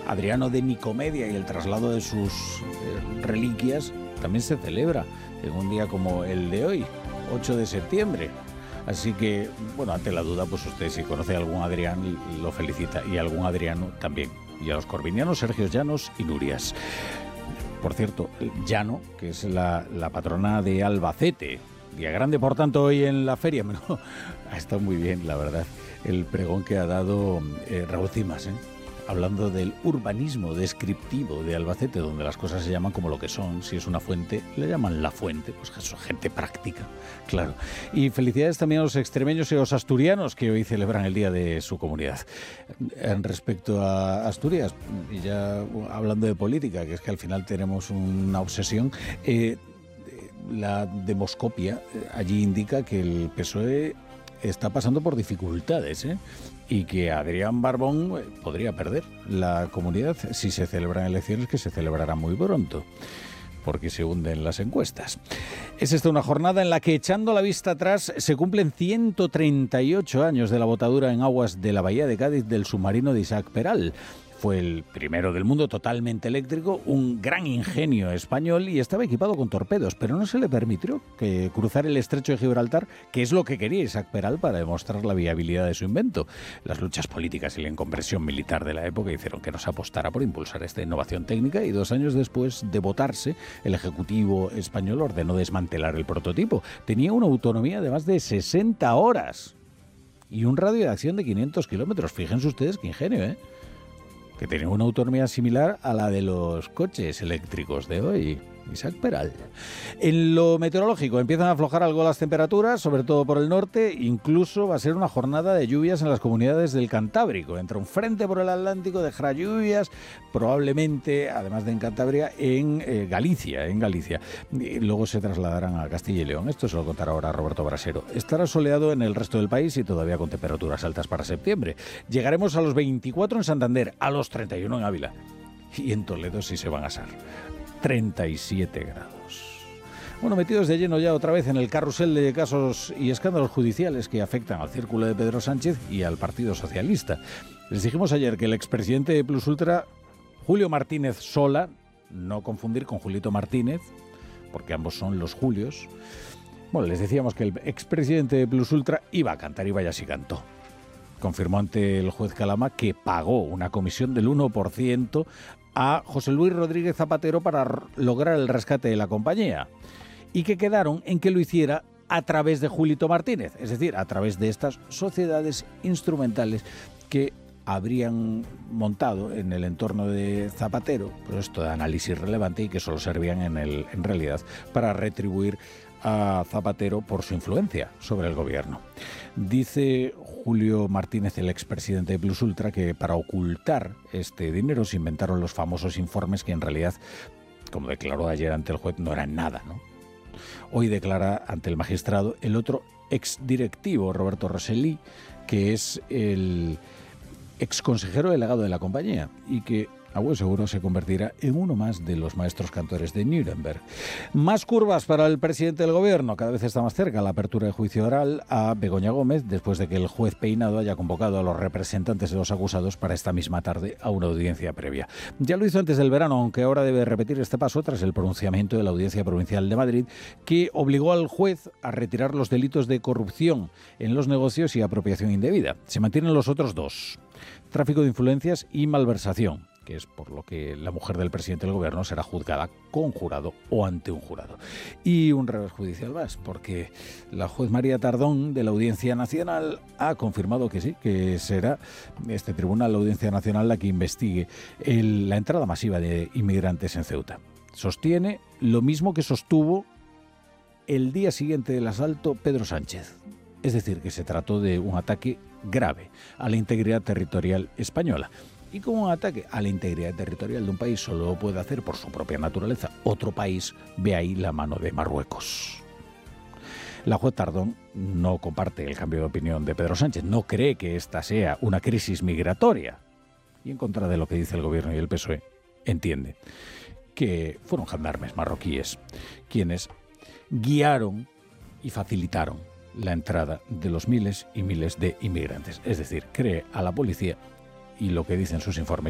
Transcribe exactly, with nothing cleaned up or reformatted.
Adriano de Nicomedia y el traslado de sus eh, reliquias también se celebra en un día como el de hoy, ocho de septiembre. Así que, bueno, ante la duda, pues usted si conoce a algún Adrián lo felicita, y a algún Adriano también. Y a los corvinianos, Sergio Llanos y Nurias. Por cierto, Llano, que es la, la patrona de Albacete. Día grande, por tanto, hoy en la feria. Bueno, ha estado muy bien, la verdad, el pregón que ha dado eh, Raúl Cimas, ¿eh? Hablando del urbanismo descriptivo de Albacete, donde las cosas se llaman como lo que son. Si es una fuente, le llaman la fuente, pues eso, gente práctica, claro. Y felicidades también a los extremeños y a los asturianos que hoy celebran el día de su comunidad. En respecto a Asturias, y ya hablando de política, que es que al final tenemos una obsesión, eh, la demoscopia allí indica que el P S O E está pasando por dificultades, ¿eh? Y que Adrián Barbón podría perder la comunidad si se celebran elecciones, que se celebrarán muy pronto, porque se hunden las encuestas. Es esta una jornada en la que, echando la vista atrás, se cumplen ciento treinta y ocho años de la botadura en aguas de la bahía de Cádiz del submarino de Isaac Peral. Fue el primero del mundo totalmente eléctrico, un gran ingenio español, y estaba equipado con torpedos, pero no se le permitió que cruzar el estrecho de Gibraltar, que es lo que quería Isaac Peral para demostrar la viabilidad de su invento. Las luchas políticas y la incomprensión militar de la época hicieron que no se apostara por impulsar esta innovación técnica, y dos años después de votarse, el Ejecutivo español ordenó desmantelar el prototipo. Tenía una autonomía de más de sesenta horas y un radio de acción de quinientos kilómetros. Fíjense ustedes qué ingenio, ¿eh? Que tenía una autonomía similar a la de los coches eléctricos de hoy. Isaac Peral. En lo meteorológico empiezan a aflojar algo las temperaturas, sobre todo por el norte. Incluso va a ser una jornada de lluvias en las comunidades del Cantábrico. Entra un frente por el Atlántico, dejará lluvias, probablemente, además de en Cantabria, en eh, Galicia, en Galicia. Y luego se trasladarán a Castilla y León. Esto se lo contará ahora Roberto Brasero. Estará soleado en el resto del país y todavía con temperaturas altas para septiembre. Llegaremos a los veinticuatro en Santander, a los treinta y uno en Ávila. Y en Toledo sí se van a asar. treinta y siete grados. Bueno, metidos de lleno ya otra vez en el carrusel de casos y escándalos judiciales que afectan al círculo de Pedro Sánchez y al Partido Socialista. Les dijimos ayer que el expresidente de Plus Ultra, Julio Martínez Sola, no confundir con Julito Martínez, porque ambos son los Julios. Bueno, les decíamos que el expresidente de Plus Ultra iba a cantar, y vaya si cantó. Confirmó ante el juez Calama que pagó una comisión del uno por ciento a José Luis Rodríguez Zapatero para lograr el rescate de la compañía, y que quedaron en que lo hiciera a través de Julito Martínez, es decir, a través de estas sociedades instrumentales que habrían montado en el entorno de Zapatero, pero esto de análisis relevante, y que solo servían en, el, en realidad para retribuir a Zapatero por su influencia sobre el gobierno. Dice Julio Martínez, el expresidente de Plus Ultra, que para ocultar este dinero se inventaron los famosos informes que en realidad, como declaró ayer ante el juez, no eran nada, ¿no? Hoy declara ante el magistrado el otro exdirectivo, Roberto Rosellí, que es el exconsejero delegado de la compañía y que a buen seguro se convertirá en uno más de los maestros cantores de Nuremberg. Más curvas para el presidente del gobierno. Cada vez está más cerca la apertura de juicio oral a Begoña Gómez, después de que el juez Peinado haya convocado a los representantes de los acusados para esta misma tarde a una audiencia previa. Ya lo hizo antes del verano, aunque ahora debe repetir este paso tras el pronunciamiento de la Audiencia Provincial de Madrid, que obligó al juez a retirar los delitos de corrupción en los negocios y apropiación indebida. Se mantienen los otros dos: tráfico de influencias y malversación, que es por lo que la mujer del presidente del gobierno será juzgada con jurado o ante un jurado. Y un revés judicial más, porque la juez María Tardón de la Audiencia Nacional ha confirmado que sí, que será este tribunal, la Audiencia Nacional, la que investigue el, la entrada masiva de inmigrantes en Ceuta. Sostiene lo mismo que sostuvo el día siguiente del asalto Pedro Sánchez. Es decir, que se trató de un ataque grave a la integridad territorial española. Y como un ataque a la integridad territorial de un país solo lo puede hacer por su propia naturaleza otro país, ve ahí la mano de Marruecos. La juez Tardón no comparte el cambio de opinión de Pedro Sánchez, no cree que esta sea una crisis migratoria. Y en contra de lo que dice el gobierno y el P S O E, entiende que fueron gendarmes marroquíes quienes guiaron y facilitaron la entrada de los miles y miles de inmigrantes. Es decir, cree a la policía y lo que dicen sus informes